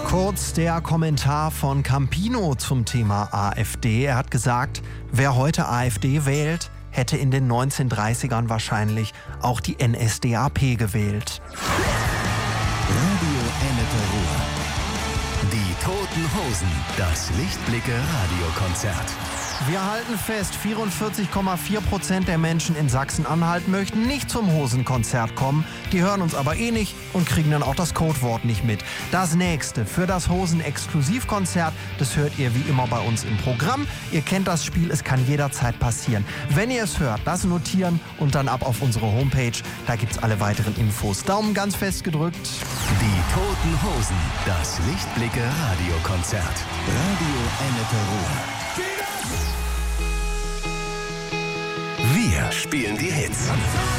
Kurz der Kommentar von Campino zum Thema AfD. Er hat gesagt, wer heute AfD wählt, hätte in den 1930ern wahrscheinlich auch die NSDAP gewählt. Radio Ennepe Ruhr. Die Toten Hosen, das Lichtblicke-Radiokonzert. Wir halten fest, 44,4% der Menschen in Sachsen-Anhalt möchten nicht zum Hosenkonzert kommen. Die hören uns aber eh nicht und kriegen dann auch das Codewort nicht mit. Das nächste für das Hosen-Exklusivkonzert, das hört ihr wie immer bei uns im Programm. Ihr kennt das Spiel, es kann jederzeit passieren. Wenn ihr es hört, das notieren und dann ab auf unsere Homepage. Da gibt's alle weiteren Infos. Daumen ganz fest gedrückt. Die Toten Hosen, das Lichtblicke-Radiokonzert. Radio Ennepe Ruhr. Wir spielen die Hits.